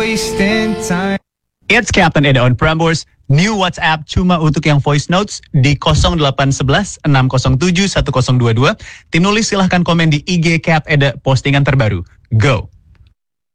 wasting time. It's Captain Eda on Prambors. New WhatsApp cuma untuk yang voice notes di 0811 607 1022. Tim nulis silahkan komen di IG Cap Eda postingan terbaru. Go!